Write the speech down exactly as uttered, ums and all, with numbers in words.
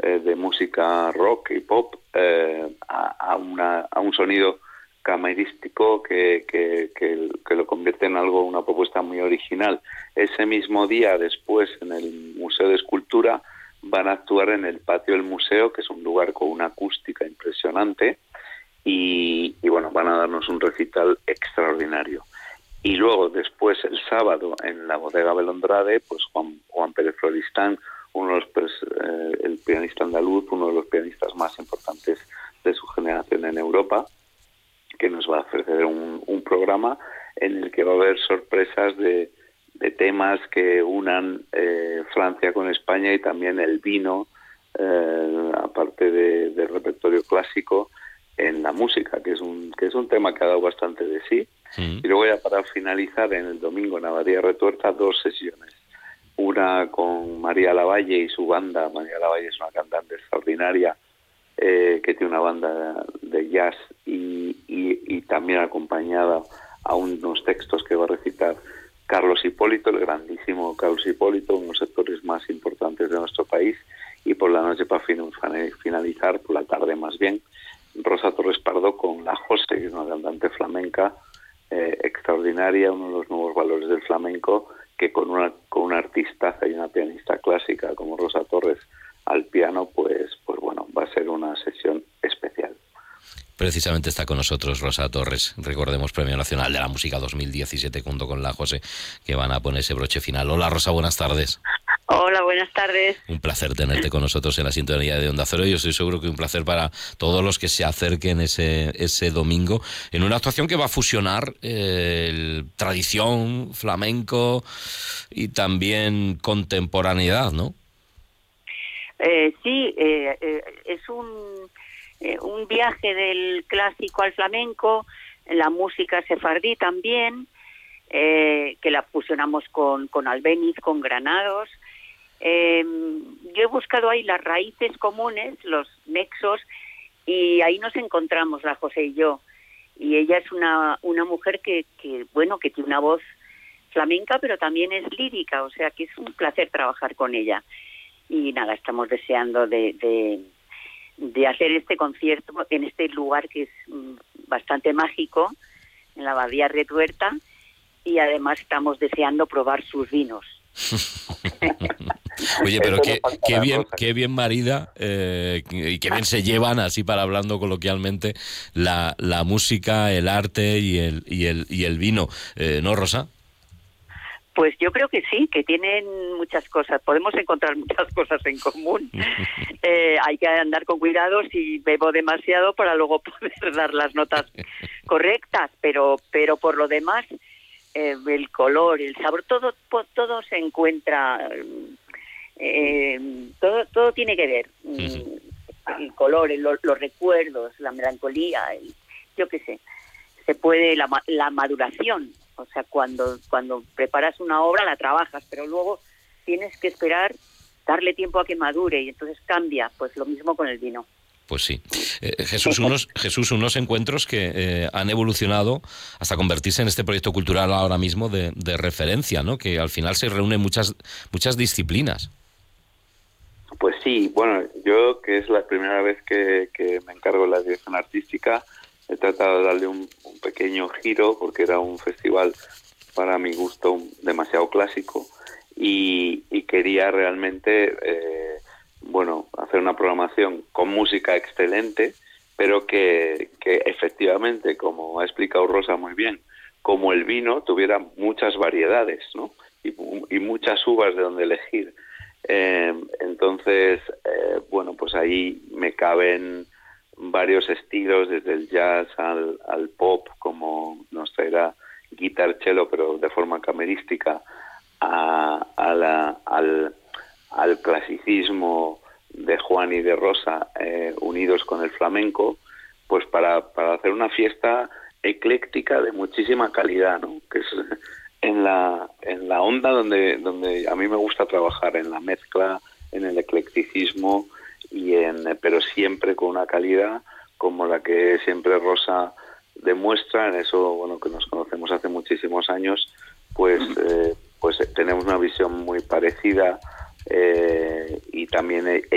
eh, de música rock y pop eh, a, a, una, a un sonido camerístico que, que, que, que lo convierte en algo, una propuesta muy original. Ese mismo día, después, en el Museo de Escultura, van a actuar en el patio del museo, que es un lugar con una acústica impresionante, y, y bueno, van a darnos un recital extraordinario. Y luego, después, el sábado, en la Bodega Belondrade, pues Juan, Juan Pérez Floristán, uno de los, pues, eh, el pianista andaluz, uno de los pianistas más importantes de su generación en Europa, que nos va a ofrecer un, un programa en el que va a haber sorpresas de, de temas que unan eh, Francia con España, y también el vino, eh, aparte de, del repertorio clásico, en la música, que es un que es un tema que ha dado bastante de sí. Sí. Y luego, ya para finalizar, en el domingo en Abadía Retuerta, dos sesiones. Una con María Lavalle y su banda. María Lavalle es una cantante extraordinaria, eh, que tiene una banda de jazz y, y, y también acompañada a unos textos que va a recitar Carlos Hipólito, el grandísimo Carlos Hipólito, uno de los sectores más importantes de nuestro país. Y por la noche, para finalizar, por la tarde más bien, Rosa Torres Pardo con La Jose, que es una cantante flamenca eh, extraordinaria, uno de los nuevos valores del flamenco, que con una con una artistaza y una pianista clásica como Rosa Torres al piano, pues pues bueno, va a ser una sesión especial. Precisamente está con nosotros Rosa Torres, recordemos Premio Nacional de la Música dos mil diecisiete, junto con La Jose, que van a poner ese broche final. Hola Rosa, buenas tardes. Hola, buenas tardes. Un placer tenerte con nosotros en la sintonía de Onda Cero. Yo estoy seguro que un placer para todos los que se acerquen ese ese domingo en una actuación que va a fusionar eh, el, tradición, flamenco y también contemporaneidad, ¿no? Eh, sí, eh, eh, es un, eh, un viaje del clásico al flamenco, la música sefardí también, eh, que la fusionamos con, con albéniz, con granados. Eh, yo he buscado ahí las raíces comunes, los nexos, y ahí nos encontramos, la José y yo. Y ella es una, una mujer que, que, bueno, que tiene una voz flamenca, pero también es lírica, o sea que es un placer trabajar con ella. Y nada, estamos deseando de, de, de hacer este concierto en este lugar que es bastante mágico, en la Abadía Retuerta, y además estamos deseando probar sus vinos. Oye, pero qué, qué bien, qué bien marida eh, y qué bien se llevan, así para hablando coloquialmente, la, la música, el arte y el y el y el vino, eh, ¿no, Rosa? Pues yo creo que sí, que tienen muchas cosas, podemos encontrar muchas cosas en común. eh, hay que andar con cuidado si bebo demasiado para luego poder dar las notas correctas, pero pero por lo demás, eh, el color, el sabor, todo todo se encuentra, eh, todo todo tiene que ver. Sí. El color, el, los recuerdos, la melancolía, el, yo qué sé, se puede, la, la maduración. O sea, cuando cuando preparas una obra la trabajas, pero luego tienes que esperar, darle tiempo a que madure y entonces cambia. Pues lo mismo con el vino. Pues sí. Eh, Jesús, unos Jesús, unos encuentros que eh, han evolucionado hasta convertirse en este proyecto cultural ahora mismo de, de referencia, ¿no? Que al final se reúnen muchas muchas disciplinas. Pues sí, bueno, yo que es la primera vez que, que me encargo de la dirección artística, he tratado de darle un, un pequeño giro, porque era un festival para mi gusto demasiado clásico, y, y quería realmente eh, bueno, hacer una programación con música excelente, pero que, que efectivamente, como ha explicado Rosa muy bien, como el vino tuviera muchas variedades, ¿no? Y, y muchas uvas de donde elegir. Eh, entonces, eh, bueno, pues ahí me caben varios estilos, desde el jazz al, al pop, como nos traerá Guitar Cello, pero de forma camerística, a, a la, al, al clasicismo de Juan y de Rosa, eh, unidos con el flamenco, pues para, para hacer una fiesta ecléctica de muchísima calidad, ¿no? Que es en la en la onda donde donde a mí me gusta trabajar, en la mezcla, en el eclecticismo, y en pero siempre con una calidad como la que siempre Rosa demuestra. En eso, bueno, que nos conocemos hace muchísimos años, pues eh, pues tenemos una visión muy parecida, eh, y también